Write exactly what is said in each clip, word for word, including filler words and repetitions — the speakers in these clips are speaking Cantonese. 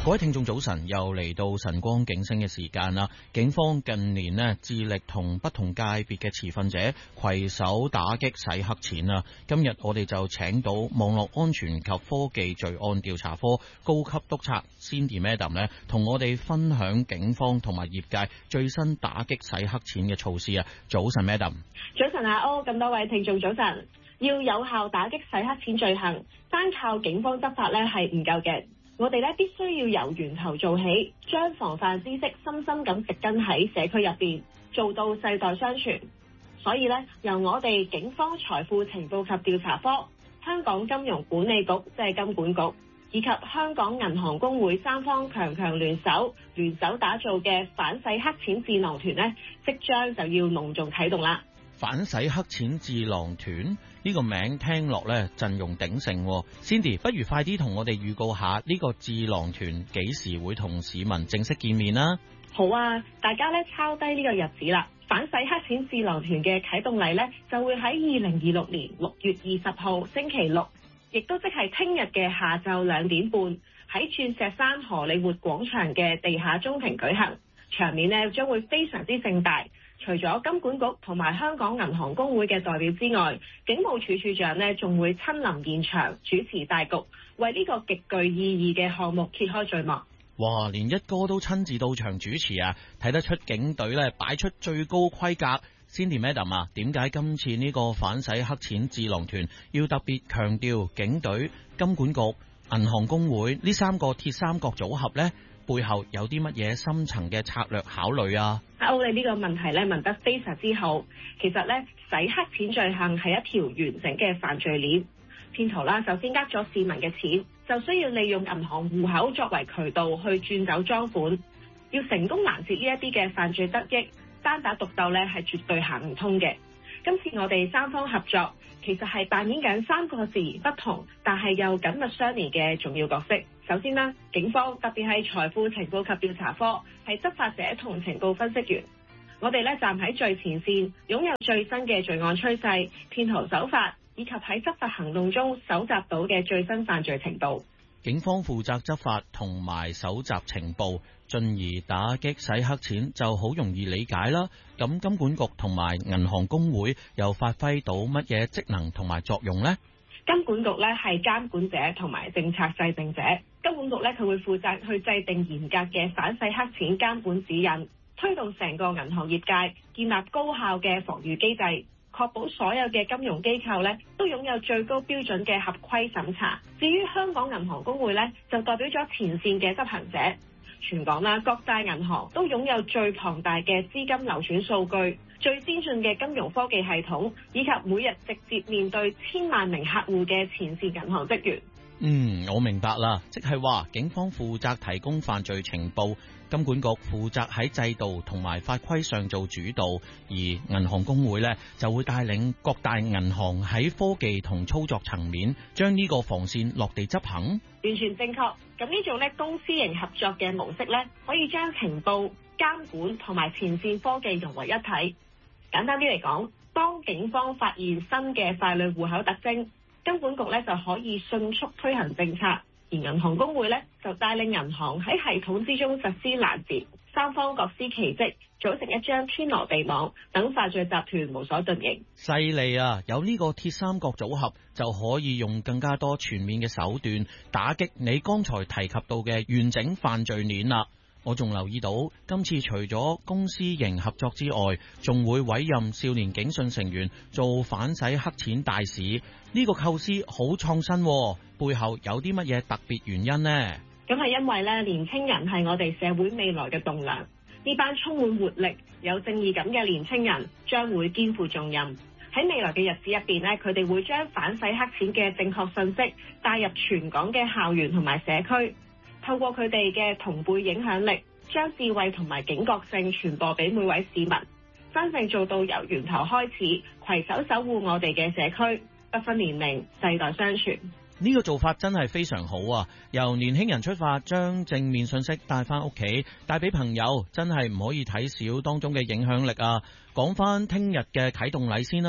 各位聽眾早晨，又嚟到晨光警聲嘅時間啦。警方近年呢致力同不同界別嘅持份者攜手打擊洗黑錢啊。今日我哋就請到網絡安全及科技罪案調查科高級督察 Cindy Madam 呢，同我哋分享警方同埋業界最新打擊洗黑錢嘅措施啊。早晨 Madam。 早晨阿歐，咁多位聽眾早晨。要有效打擊洗黑錢罪行，單靠警方執法呢係唔夠嘅。我哋咧必須要由源頭做起，將防範知識深深咁植根喺社區入邊，做到世代相傳。所以咧，由我哋警方財富情報及調查科、香港金融管理局即係金管局，以及香港銀行公會三方強強聯手，聯手打造嘅反洗黑錢智囊團呢，即將就要隆重啟動啦。 反洗黑錢智囊團呢個名聽落咧陣容鼎盛，Cindy 不如快啲同我哋預告下呢個智囊團幾時會同市民正式見面啦？ 好啊，大家咧抄低呢個日子啦。反洗黑錢智囊團嘅啟動禮咧就會喺二零二六年六月二十號星期六，亦都即係聽日嘅下晝兩點半，喺鑽石山荷里活廣場嘅地下中庭舉行，場面呢將會非常之盛大。除咗金管局同埋香港銀行公會嘅代表之外，警務處處長呢仲會親臨現場主持大局，為呢個極具意義嘅項目揭開序幕。 哇！連一哥都親自到場主持啊，睇得出警隊咧擺出最高規格。Cindy Madam 啊，點解今次呢個反洗黑錢智囊團要特別強調警隊、金管局、銀行公會呢三個鐵三角組合呢？背後有啲乜嘢深層嘅策略考慮啊？ 阿歐，你呢個問題咧問得非常之好。其實咧，洗黑錢罪行係一條完整嘅犯罪鏈。騙徒啦，首先呃咗市民嘅錢，就需要利用銀行戶口作為渠道去轉走贓款。要成功攔截呢一啲嘅犯罪得益，單打獨鬥咧係絕對行唔通嘅。今次我哋三方合作，其實係扮演緊三個自然不同，但係又緊密相連嘅重要角色。首先啦，警方特別係財富情報及調查科係執法者同情報分析員，我哋咧站喺最前線，擁有最新嘅罪案趨勢、騙徒手法，以及喺執法行動中搜集到嘅最新犯罪情報。 警方負責執法同埋搜集情報，進而打擊洗黑錢就好容易理解啦。咁金管局同埋銀行公會又發揮到乜嘢職能同埋作用呢？ 金管局咧係監管者同埋政策制定者，金管局咧佢會負責去制定嚴格嘅反洗黑錢監管指引，推動成個銀行業界建立高效嘅防禦機制，確保所有嘅金融機構咧都擁有最高標準嘅合規審查。至於香港銀行公會咧，就代表咗前線嘅執行者。全港啦，各大銀行都擁有最龐大嘅資金流轉數據、最先進嘅金融科技系統，以及每日直接面對千萬名客戶嘅前線銀行職員。 嗯，我明白啦，即係話警方負責提供犯罪情報，金管局負責喺制度同埋法規上做主導，而銀行公會呢就會帶領各大銀行喺科技同操作層面將呢個防線落地執行。 完全正確。咁呢種咧公私營合作嘅模式咧，可以將情報、監管同埋前線科技融為一體。簡單啲嚟講，當警方發現新嘅傀儡戶口特徵，金管局咧就可以迅速推行政策，而銀行公會咧就帶領銀行喺系統之中實施攔截，三方各司其職，組成一張天羅地網，等犯罪集團無所遁形。 犀利啊！有呢個鐵三角組合，就可以用更加多全面嘅手段打擊你剛才提及到嘅完整犯罪鏈啦。我仲留意到，今次除咗公私營合作之外，仲會委任少年警訊成員做反洗黑錢大使，呢個構思好創新喎，背後有啲乜嘢特別原因呢？ 咁係因為咧，年輕人係我哋社會未來嘅棟梁，呢班充滿活力、有正義感嘅年輕人將會肩負重任。喺未來嘅日子入邊咧，佢哋會將反洗黑錢嘅正確信息帶入全港嘅校園同埋社區。透過佢哋嘅同輩影響力，將智慧同埋警覺性傳播俾每位市民，真正做到由源頭開始，攜手守護我哋嘅社區，不分年齡，世代相傳。 呢個做法真係非常好啊！由年輕人出發，將正面信息帶翻屋企，帶俾朋友，真係唔可以睇少當中嘅影響力啊！講翻聽日嘅啟動禮先啦。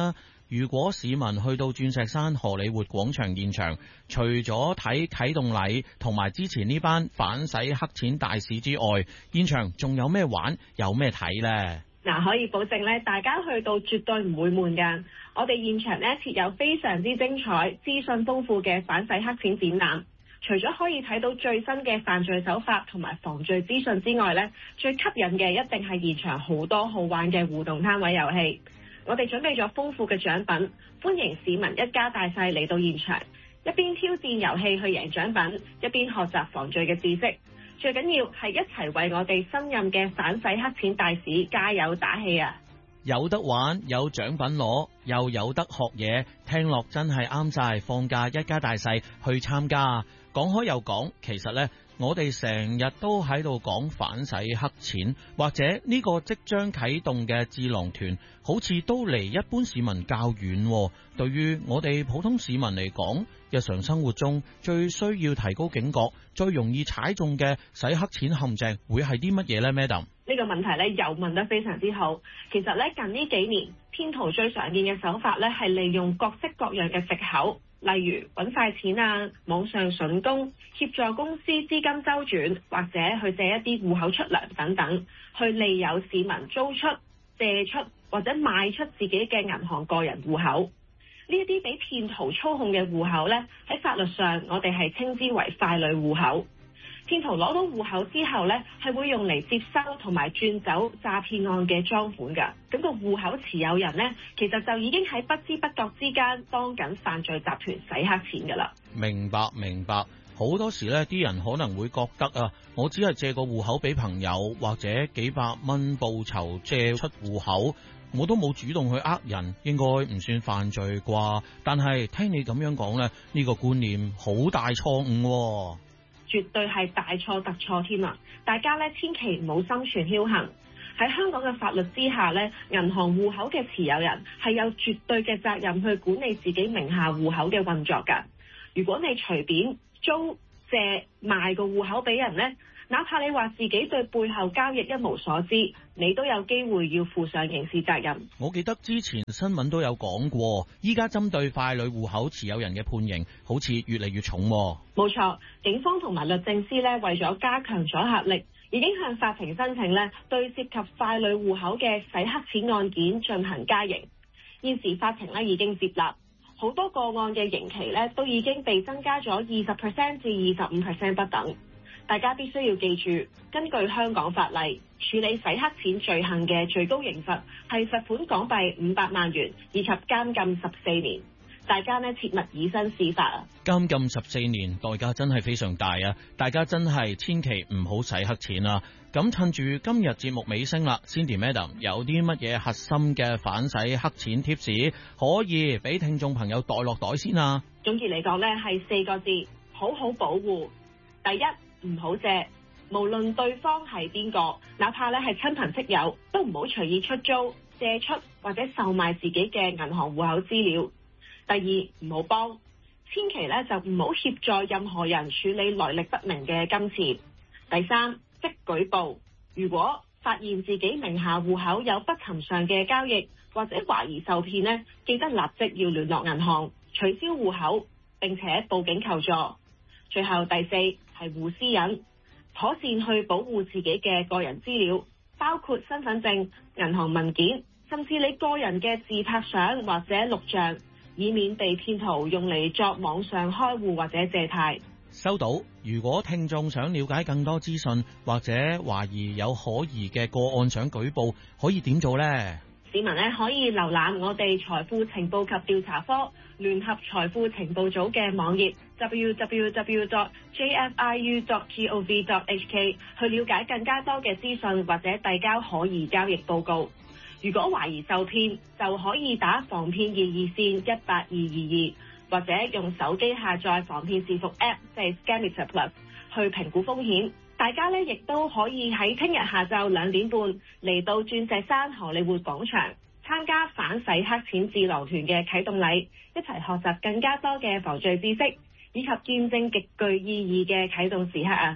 如果市民去到鑽石山荷里活廣場現場，除咗睇啟動禮同埋之前呢班反洗黑錢大使之外，現場仲有咩玩，有咩睇呢？ 嗱，可以保證咧，大家去到絕對唔會悶㗎。我哋現場咧設有非常之精彩、資訊豐富嘅反洗黑錢展覽。除咗可以睇到最新嘅犯罪手法同埋防罪資訊之外咧，最吸引嘅一定係現場好多好玩嘅互動攤位遊戲。我哋準備咗豐富嘅獎品，歡迎市民一家大細嚟到現場，一邊挑戰遊戲去贏獎品，一邊學習防罪嘅知識。最緊要係一齊為我哋新任嘅反洗黑錢大使加油打氣啊！ 有得玩，有獎品攞，又有得學嘢，聽落真係啱晒放假一家大細去參加。講開又講，其實呢，我哋成日都喺度講反洗黑錢，或者呢個即將啟動嘅智囊團，好似都離一般市民較遠。對於我哋普通市民嚟講，日常生活中最需要提高警覺、最容易踩中嘅洗黑錢陷阱，會係啲乜嘢呢 Madam？ 呢個問題咧又問得非常之好。其實咧近呢幾年，騙徒最常見嘅手法咧係利用各式各樣嘅藉口，例如揾快錢啊、網上筍工、協助公司資金周轉，或者去借一啲戶口出糧等等，去利誘市民租出、借出或者賣出自己嘅銀行個人戶口。呢一啲俾騙徒操控嘅戶口咧，喺法律上我哋係稱之為傀儡戶口。騙徒攞到戶口之後咧，係會用嚟接收同埋轉走詐騙案嘅贓款㗎。咁個戶口持有人咧，其實就已經喺不知不覺之間幫緊犯罪集團洗黑錢㗎啦。 明白明白，好多時咧，啲人可能會覺得啊，我只係借個戶口俾朋友，或者幾百蚊報酬借出戶口，我都冇主動去呃人，應該唔算犯罪啩？但係聽你咁樣講咧，呢個觀念好大錯誤喎。 絕對係大錯特錯添啊！大家咧千祈唔好心存僥倖。喺香港嘅法律之下咧，銀行戶口嘅持有人係有絕對嘅責任去管理自己名下戶口嘅運作㗎。如果你隨便租借賣個戶口俾人咧，哪怕你話自己對背後交易一無所知，你都有機會要負上刑事責任。 我記得之前新聞都有講過，依家針對傀儡戶口持有人嘅判刑好似越嚟越重喎。 冇錯，警方同埋律政司咧為咗加強阻嚇力，已經向法庭申請咧對涉及傀儡戶口嘅洗黑錢案件進行加刑。現時法庭咧已經接納，好多個案嘅刑期咧都已經被增加咗二十 percent 至二十五 percent 不等。大家必須要記住，根據香港法例，處理洗黑錢罪行嘅最高刑罰係罰款港幣五百萬元以及監禁十四年。大家呢切勿以身試法啊！ 監禁十四年，代價真係非常大啊！大家真係千祈唔好洗黑錢啊！咁趁住今日節目尾聲啦 ，Cindy Madam 有啲乜嘢核心嘅反洗黑錢 tips 可以俾聽眾朋友袋落袋先啊？ 總結嚟講呢係四個字：好好保護。第一，唔好借，無論對方係邊個，哪怕咧係親朋戚友，都唔好隨意出租、借出或者售賣自己嘅銀行戶口資料。第二，唔好幫，千祈咧就唔好協助任何人處理來歷不明嘅金錢。第三，即舉報，如果發現自己名下戶口有不尋常嘅交易或者懷疑受騙呢，記得立即要聯絡銀行取消戶口，並且報警求助。最後第四係護私隱，妥善去保護自己嘅個人資料，包括身份證、銀行文件，甚至你個人嘅自拍相或者錄像，以免被騙徒用嚟作網上開戶或者借貸。 收到。如果聽眾想了解更多資訊，或者懷疑有可疑嘅個案想舉報，可以點做呢？ 市民咧可以瀏覽我哋財富情報及調查科聯合財富情報組嘅網頁 double-u double-u double-u dot j f i u dot gov dot h k 去了解更加多嘅資訊或者遞交可疑交易報告。如果懷疑受騙，就可以打防騙熱熱線一八二二二，或者用手機下載防騙視伏 App， 即係 Scameter Plus 去評估風險。大家咧亦都可以喺聽日下晝兩點半嚟到鑽石山荷里活廣場參加反洗黑錢智囊團嘅啟動禮，一齊學習更加多嘅防罪知識，以及見證極具意義嘅啟動時刻啊！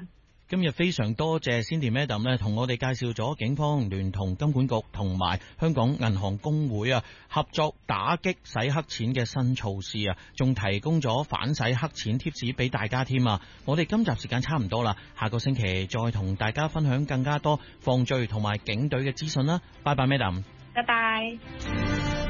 今日非常多謝 Cindy Madam 咧，同我哋介紹咗警方聯同金管局同埋香港銀行公會啊合作打擊洗黑錢嘅新措施啊，仲提供咗反洗黑錢貼士俾大家添啊！我哋今集時間差唔多啦，下個星期再同大家分享更加多防罪同埋警隊嘅資訊啦。拜拜 Madam， 拜拜。